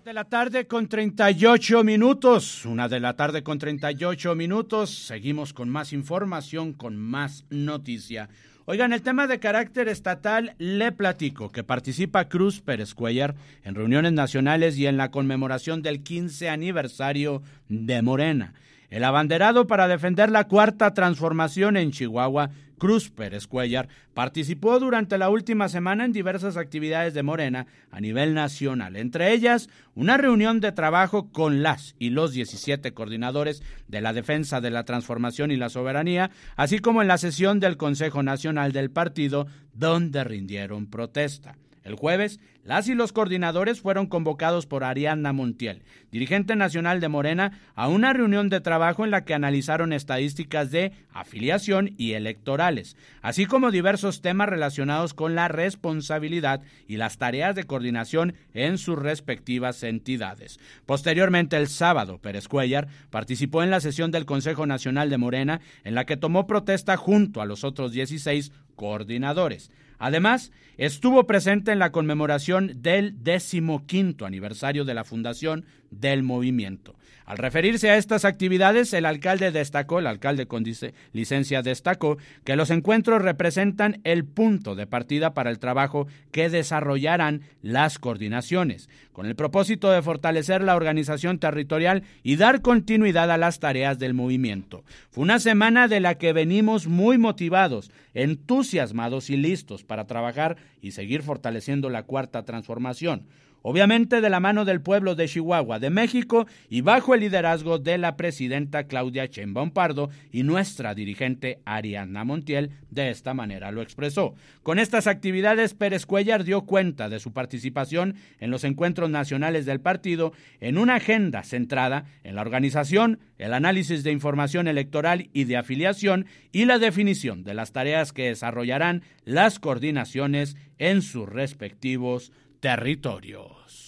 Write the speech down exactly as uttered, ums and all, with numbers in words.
De la tarde con treinta y ocho minutos, una de la tarde con treinta y ocho minutos, seguimos con más información, con más noticia. Oigan, el tema de carácter estatal, le platico que participa Cruz Pérez Cuéllar en reuniones nacionales y en la conmemoración del quince aniversario de Morena. El abanderado para defender la cuarta transformación en Chihuahua, Cruz Pérez Cuéllar, participó durante la última semana en diversas actividades de Morena a nivel nacional, entre ellas una reunión de trabajo con las y los diecisiete coordinadores de la defensa de la transformación y la soberanía, así como en la sesión del Consejo Nacional del partido, donde rindieron protesta. El jueves, las y los coordinadores fueron convocados por Ariadna Montiel, dirigente nacional de Morena, a una reunión de trabajo en la que analizaron estadísticas de afiliación y electorales, así como diversos temas relacionados con la responsabilidad y las tareas de coordinación en sus respectivas entidades. Posteriormente, el sábado, Pérez Cuéllar participó en la sesión del Consejo Nacional de Morena, en la que tomó protesta junto a los otros dieciséis coordinadores. Además, estuvo presente en la conmemoración del decimoquinto aniversario de la fundación del movimiento. Al referirse a estas actividades, el alcalde destacó, el alcalde con licencia destacó, que los encuentros representan el punto de partida para el trabajo que desarrollarán las coordinaciones, con el propósito de fortalecer la organización territorial y dar continuidad a las tareas del movimiento. Fue una semana de la que venimos muy motivados, entusiasmados y listos para trabajar y seguir fortaleciendo la cuarta transformación. Obviamente de la mano del pueblo de Chihuahua, de México, y bajo el liderazgo de la presidenta Claudia Sheinbaum Pardo y nuestra dirigente Ariadna Montiel, de esta manera lo expresó. Con estas actividades, Pérez Cuéllar dio cuenta de su participación en los encuentros nacionales del partido en una agenda centrada en la organización, el análisis de información electoral y de afiliación y la definición de las tareas que desarrollarán las coordinaciones en sus respectivos territorios.